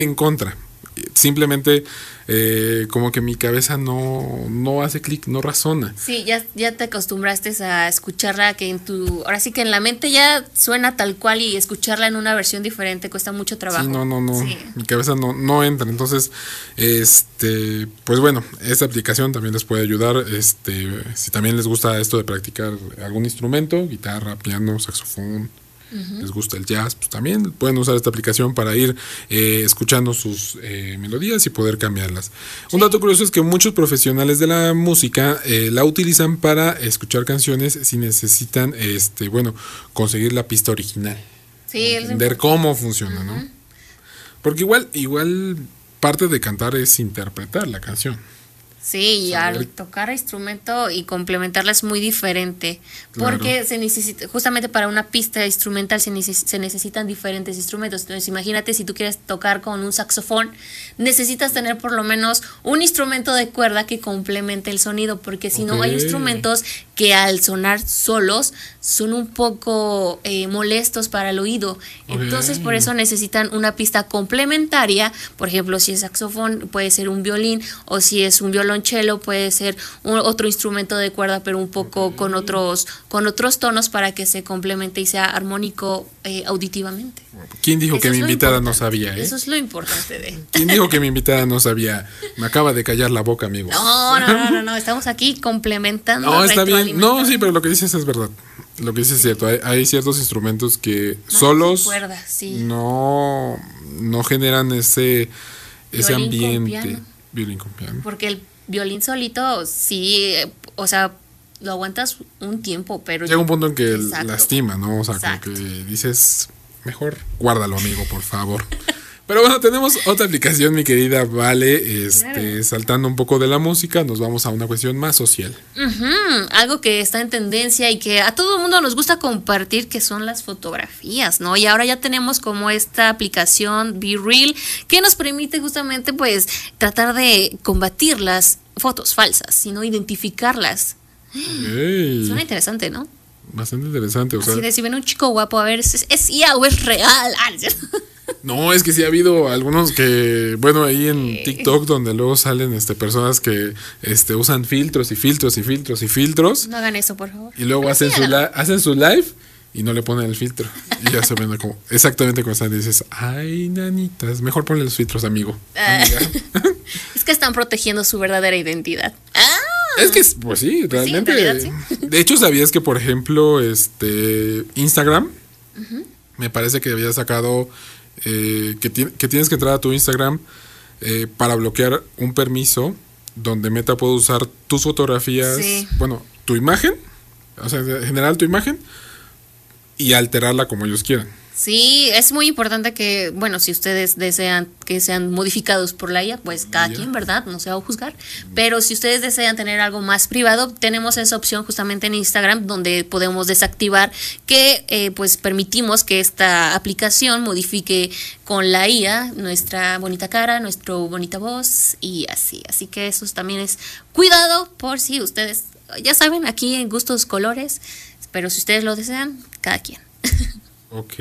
en contra. Simplemente como que mi cabeza no hace clic, no razona. Sí, ya te acostumbraste a escucharla, que ahora sí que en la mente ya suena tal cual, y escucharla en una versión diferente cuesta mucho trabajo. Sí, no. Sí. Mi cabeza no entra. Entonces, pues bueno, esta aplicación también les puede ayudar. Si también les gusta esto de practicar algún instrumento, guitarra, piano, saxofón, les gusta el jazz, pues también pueden usar esta aplicación para ir escuchando sus melodías y poder cambiarlas. Sí. Un dato curioso es que muchos profesionales de la música la utilizan para escuchar canciones si necesitan conseguir la pista original. Sí, entender cómo funciona, ¿no? Porque igual parte de cantar es interpretar la canción. Sí, y al tocar instrumento y complementarla es muy diferente, porque claro, se necesita, justamente para una pista instrumental se necesitan diferentes instrumentos. Entonces imagínate, si tú quieres tocar con un saxofón, necesitas tener por lo menos un instrumento de cuerda que complemente el sonido, porque si no, hay instrumentos que al sonar solos son un poco molestos para el oído. Entonces por eso necesitan una pista complementaria. Por ejemplo, si es saxofón, puede ser un violín, o si es un violonchelo, puede ser otro instrumento de cuerda, pero un poco con otros tonos, para que se complemente y sea armónico auditivamente. ¿Quién dijo que mi invitada no sabía? Eso es lo importante de... ¿Quién dijo que mi invitada no sabía? Me acaba de callar la boca, amigos. No, estamos aquí complementando. No, está bien. No, sí, pero lo que dices es verdad. Lo que dices es cierto. Hay ciertos instrumentos que solos no generan ese ambiente. Violín con piano. Porque el violín solito, sí, o sea, lo aguantas un tiempo, pero... Llega un punto en que lastima, ¿no? O sea, como que dices, mejor guárdalo, amigo, por favor. Pero bueno, tenemos otra aplicación, mi querida Vale, claro. Saltando un poco de la música, nos vamos a una cuestión más social. Algo que está en tendencia y que a todo el mundo nos gusta compartir, que son las fotografías, ¿no? Y ahora ya tenemos como esta aplicación Be Real, que nos permite justamente pues tratar de combatir las fotos falsas, sino identificarlas. Suena interesante, ¿no? Bastante interesante, o sea. Así de, si ven un chico guapo, a ver, es IA o es real. No, es que sí ha habido algunos que, bueno, ahí en TikTok, donde luego salen personas que usan filtros y filtros y filtros y filtros. No hagan eso, por favor. Y luego hacen su live y no le ponen el filtro. Y ya se ven como exactamente como están. Y dices, ay, nanitas, mejor ponle los filtros, amigo. Es que están protegiendo su verdadera identidad. Es que, pues sí, realmente. Sí, en realidad, sí. De hecho, ¿sabías que, por ejemplo, Instagram, me parece que había sacado que tienes que entrar a tu Instagram para bloquear un permiso donde Meta puede usar tus fotografías, bueno, tu imagen, o sea, en general tu imagen, y alterarla como ellos quieran? Sí, es muy importante que, bueno, si ustedes desean que sean modificados por la IA, pues cada quien, ¿verdad? No se va a juzgar. Pero si ustedes desean tener algo más privado, tenemos esa opción justamente en Instagram, donde podemos desactivar que pues permitimos que esta aplicación modifique con la IA nuestra bonita cara, nuestra bonita voz y así. Así que eso también es cuidado, por si ustedes, ya saben, aquí en gustos colores, pero si ustedes lo desean, cada quien. Ok.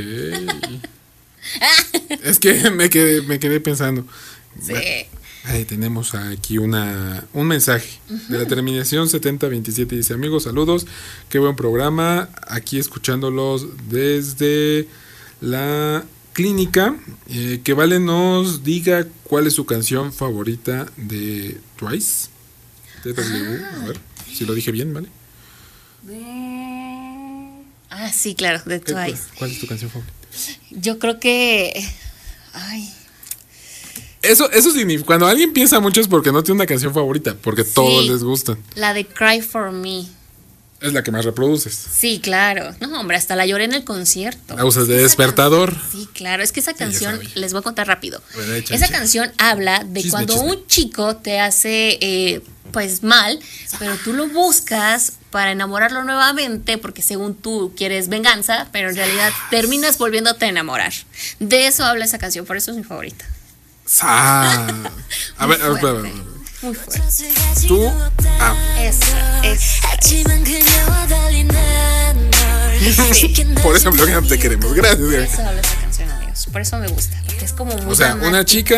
Es que me quedé pensando. Sí. Ahí tenemos aquí un mensaje de la terminación 7027. Dice: amigos, saludos, qué buen programa, aquí escuchándolos desde la clínica. Que Vale nos diga cuál es su canción favorita de Twice. A ver si lo dije bien, ¿vale? Sí, claro, de Twice. ¿Cuál es tu canción favorita? Yo creo que... Eso significa, cuando alguien piensa mucho es porque no tiene una canción favorita, porque todos les gustan. La de Cry For Me. Es la que más reproduces. Sí, claro. No, hombre, hasta la lloré en el concierto. ¿La usas de despertador? Sí, claro. Es que esa canción, les voy a contar rápido. Bueno, esa canción habla de cuando un chico te hace... pues mal, pero tú lo buscas para enamorarlo nuevamente, porque según tú quieres venganza, pero en realidad terminas volviéndote a enamorar. De eso habla esa canción, por eso es mi favorita. A ver. Muy fuerte. Tú. Esa. Por eso, Gloria, te queremos. Gracias. Por eso habla esa canción, amigos. Por eso me gusta, porque es como muy una chica